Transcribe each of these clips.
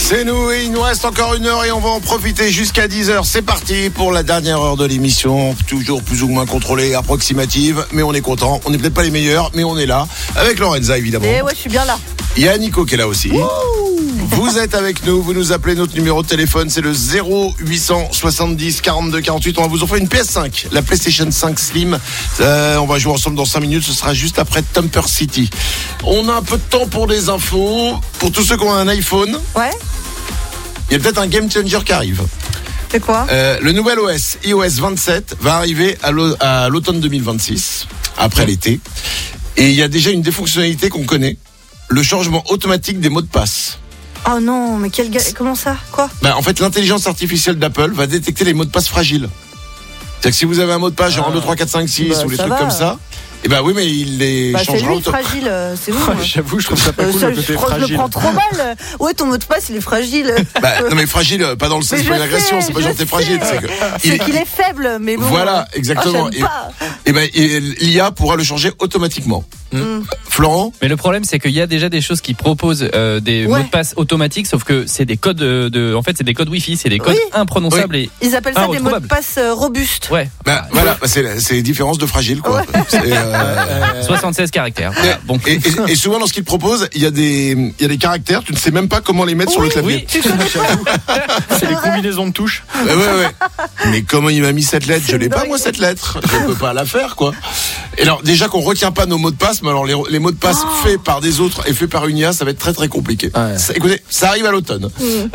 C'est nous et il nous reste encore 1 heure et on va en profiter jusqu'à 10h. C'est parti pour la dernière heure de l'émission. Toujours plus ou moins contrôlée, approximative, mais on est content. On n'est peut-être pas les meilleurs, mais on est là. Avec Lorenza, évidemment. Et ouais, je suis bien là. Il y a Nico qui est là aussi. Wouh. Vous êtes avec nous, vous nous appelez, notre numéro de téléphone, c'est le 0870 42 48. On va vous offrir une PS5, la PlayStation 5 Slim. On va jouer ensemble dans 5 minutes, ce sera juste après Thumper City. On a un peu de temps pour des infos. Pour tous ceux qui ont un iPhone, Ouais. il y a peut-être un game changer qui arrive. C'est quoi? Le nouvel OS, iOS 27, va arriver à l'automne 2026, après l'été. Et il y a déjà une des fonctionnalités qu'on connaît, le changement automatique des mots de passe. Oh non, mais comment ça? Quoi? En fait, l'intelligence artificielle d'Apple va détecter les mots de passe fragiles. C'est-à-dire que si vous avez un mot de passe genre 1, 2, 3, 4, 5, 6 ou les trucs comme ça, et oui, mais il les c'est changera lui fragile, c'est vous. J'avoue, je trouve ça pas cool le côté je crois que je fragile. le prends trop mal. Ouais, ton mot de passe, il est fragile. Non mais fragile, pas dans le sens, c'est pas une agression, c'est pas genre t'es fragile. C'est qu'il est faible, mais bon. Voilà, exactement. J'aime pas. L'IA pourra le changer automatiquement. Florent? Mais le problème, c'est qu'il y a déjà des choses qui proposent des mots de passe automatiques, sauf que c'est des codes en fait, c'est des codes Wi-Fi, c'est des codes imprononçables et Ils appellent ça des mots de passe robustes. Ouais. Voilà, c'est les différences de fragile, quoi. Ouais. 76 caractères. Voilà. Bon. Et souvent, dans ce qu'ils proposent, il y a des caractères, tu ne sais même pas comment les mettre sur le clavier. Oui, Tu connais pas. c'est les combinaisons de touches. Ouais. Mais comment il m'a mis cette lettre? Je l'ai pas, moi, cette lettre. Je peux pas la faire, quoi. Et alors, déjà qu'on retient pas nos mots de passe, mais alors les mots de passe faits par des autres et faits par une IA, ça va être très très compliqué. Ouais. Écoutez, ça arrive à l'automne.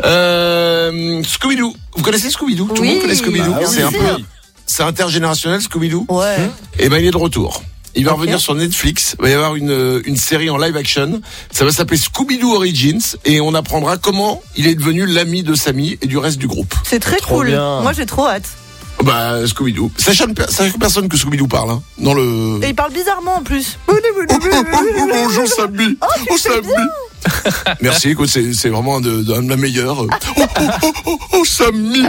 Scooby-Doo. Vous connaissez Scooby-Doo? Tout le monde connaît Scooby-Doo. C'est intergénérationnel, Scooby-Doo. Ouais. Et il est de retour. Il va revenir sur Netflix. Il va y avoir une série en live action. Ça va s'appeler Scooby-Doo Origins. Et on apprendra comment il est devenu l'ami de Sammy et du reste du groupe. C'est très cool. Bien. Moi, j'ai trop hâte. Scooby-Doo. Sachant personne que Scooby-Doo parle, hein, dans le... Et il parle bizarrement en plus. Bonjour Sammy. Sammy. Merci, écoute, c'est vraiment un de la meilleure. Sammy.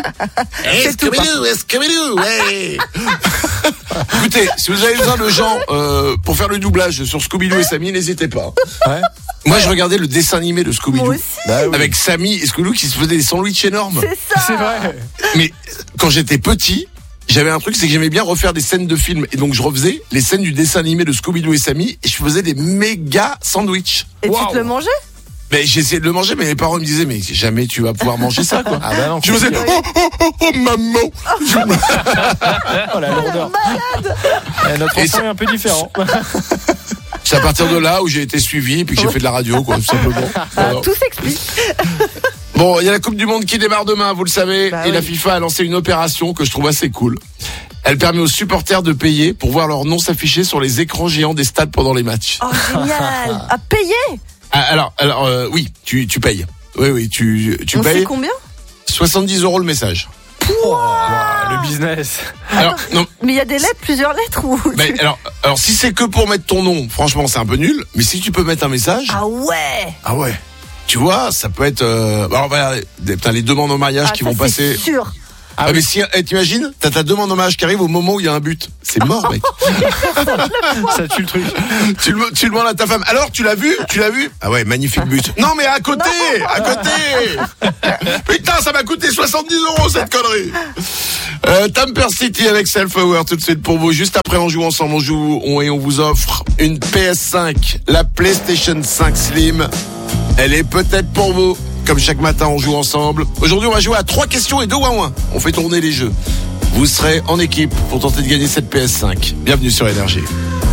Scooby-Doo, ouais. Écoutez, si vous avez besoin de gens pour faire le doublage sur Scooby-Doo et Sammy, n'hésitez pas. Ouais. Moi, je regardais le dessin animé de Scooby-Doo. Moi aussi. Avec Sammy et Scooby-Doo qui se faisaient des sandwichs énormes. C'est ça. C'est vrai. Mais quand j'étais petit, j'avais un truc, c'est que j'aimais bien refaire des scènes de films. Et donc, je refaisais les scènes du dessin animé de Scooby-Doo et Sammy et je faisais des méga sandwichs. Et tu te le mangeais? Mais j'essayais de le manger, mais mes parents me disaient, mais jamais tu vas pouvoir manger ça, quoi. Non. Je faisais, maman. Oh la lourdeur. Malade. Notre enfant est un peu différent. C'est à partir de là où j'ai été suivi et puis que j'ai fait de la radio, quoi, tout simplement. Voilà. Tout s'explique. Bon, il y a la Coupe du Monde qui démarre demain, vous le savez, et oui. la FIFA a lancé une opération que je trouve assez cool. Elle permet aux supporters de payer pour voir leur nom s'afficher sur les écrans géants des stades pendant les matchs. Oh, génial. À payer. Alors, oui, tu payes. Oui, tu On payes. sait combien? 70 € le message. Le business. Alors, non. Mais il y a des lettres, plusieurs lettres ou... Mais alors, si c'est que pour mettre ton nom, franchement, c'est un peu nul. Mais si tu peux mettre un message. Ah ouais. Ah ouais. Tu vois, ça peut être. Alors, les demandes en mariage qui vont passer. C'est sûr. Mais si, t'imagines, t'as ta demande en mariage qui arrive au moment où il y a un but. C'est mort, mec. Ça tue le truc. Tu le demandes à ta femme. Alors, tu l'as vu? Ah ouais, magnifique but. Non, mais à côté. Putain, ça m'a coûté 70 € cette connerie. Thumper City avec Self-Aware tout de suite pour vous. Juste après, on joue ensemble. On vous offre une PS5, la PlayStation 5 Slim. Elle est peut-être pour vous. Comme chaque matin, on joue ensemble. Aujourd'hui, on va jouer à 3 questions et 2 ouin-ouin. On fait tourner les jeux. Vous serez en équipe pour tenter de gagner cette PS5. Bienvenue sur Énergie.